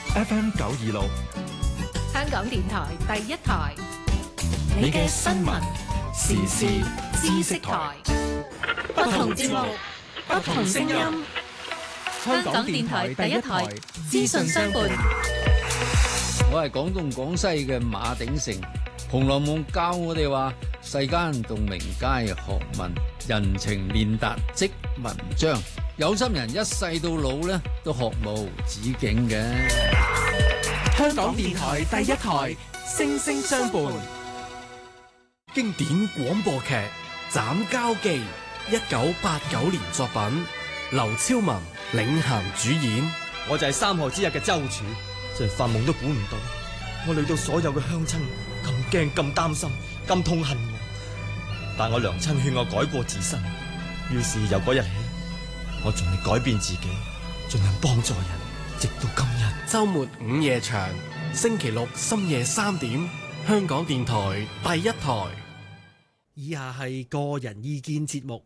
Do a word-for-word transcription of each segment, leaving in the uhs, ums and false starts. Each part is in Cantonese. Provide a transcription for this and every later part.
F M 九二六， 香港電台第一台， 你嘅新聞時事知識台， 不同節目，不同聲音。香港電台第一台，資訊相伴。 我係廣東廣西嘅馬鼎盛，《紅樓夢》教我哋話：世間洞明皆學問，人情練達即文章。有心人一世到老咧，都學無止境嘅。 香港電台第一台，聲聲相伴。經典廣播劇《斬交記》，一九八九年作品，劉超文領銜主演。 我就係三河之日嘅周處，真係發夢都估唔到，我累到所有嘅鄉親咁驚、咁擔心、咁痛恨我。但我娘親勸我改過自新，於是由嗰日起，我盡力改變自己，盡量幫助人，直到今日。 周末午夜場，星期六深夜三點，香港電台第一台。 以下係個人意見節目，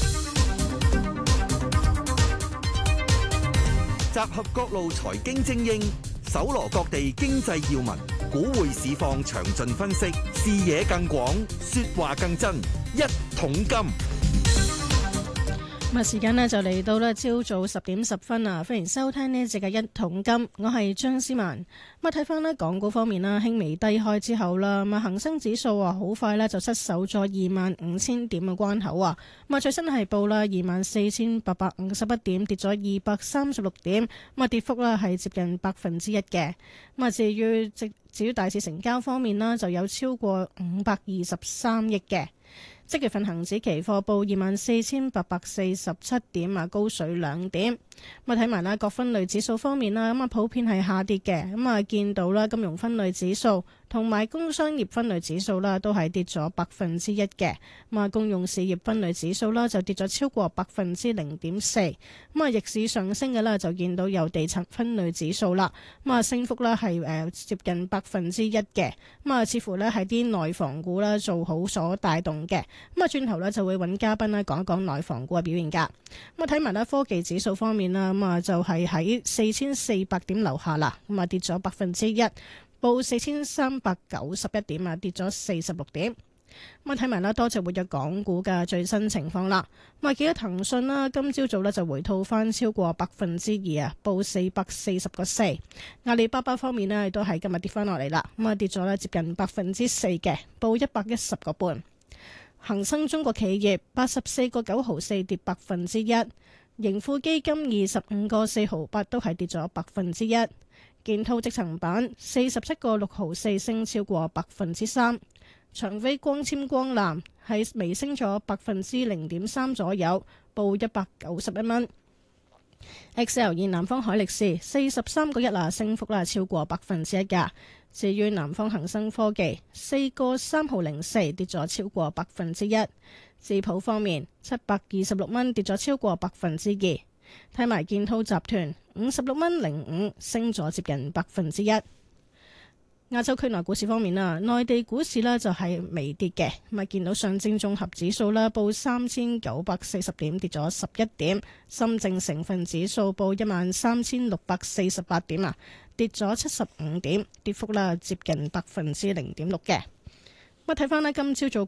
集合各路財經精英，搜羅各地經濟要聞，股匯市況詳盡分析，視野更廣，說話更真。一桶金。 咁啊，時間呢就嚟到咧朝早十點十分啊！歡迎收聽呢一節嘅一桶金，我係張思文。咁啊，睇翻呢港股方面啦，輕微低開之後啦，咁啊恒生指數啊好快呢就失守咗二萬五千點嘅關口啊！咁啊最新係報啦二萬四千八百五十一點，跌咗二百三十六點，咁啊跌幅啦係接近百分之一嘅。咁啊至於即至於大市成交方面啦，就有超過五百二十三億嘅。即月份恒指期貨報二萬四千八百四十七點啊，高水兩點。咁啊睇埋啦，各分類指數方面啦，咁啊普遍係下跌嘅。咁啊見到啦，金融分類指數同埋工商業分類指數啦，都係跌咗百分之一嘅。咁啊公用事業分類指數啦，就跌咗超過百分之零點四。咁啊逆市上升嘅啦，就見到有地產分類指數啦。咁啊升幅啦係誒接近百分之一嘅。咁啊似乎咧係啲內房股啦做好所帶動嘅。咁啊，轉頭咧就會揾嘉賓咧講一講內房股嘅表現㗎。咁啊，睇埋咧科技指數方面啦，咁啊就係喺四千四百點樓下啦，咁啊跌咗百分之一，報四千三百九十一點啊，跌咗四十六點。咁啊，睇埋啦多隻活躍港股嘅最新情況啦。咁啊，記得騰訊啦，今朝早咧就回吐翻超過百分之二啊，報四百四十個四。阿里巴巴方面呢，亦都係今日跌翻落嚟啦，咁啊跌咗咧接近百分之四嘅，報一百一十個半。恒生中國企業八十四個九毫四跌百分之一，盈富基金二十五個四毫八都係跌咗百分之一，建滔積層板四十七個六毫四升超過百分之三，長飛光纖光纜係微升咗百分之零點三左右，報一百九十一蚊。X L 二南方海力士四十三個一啊，升幅啦超過百分之一噶。至於南方恒生科技四個三毫零四跌咗超過百分之一。智普方面七百二十六蚊跌咗超過百分之二。睇埋建滔集團五十六蚊零五升咗接近百分之一。亞洲區內股市方面啦，內地股市呢就係微跌嘅，咁啊見到上證綜合指數啦報三千九百四十點，跌咗十一點；深證成分指數報一萬三千六百四十八點啊，跌咗七十五點，跌幅啦接近百分之零點六嘅。咁啊睇翻呢今朝早